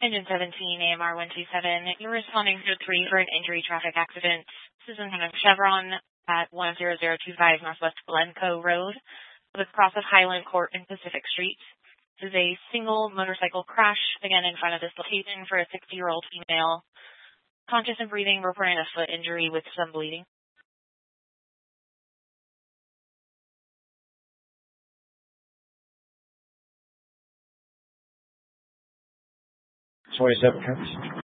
Engine 17, AMR 127. You're responding to 3 for an injury traffic accident. This is in front of Chevron at 10025 Northwest Glencoe Road, with a cross of Highland Court and Pacific Street. This is a single motorcycle crash, again in front of this location for a 60-year-old female. Conscious and breathing, reporting a foot injury with some bleeding. 27 cents.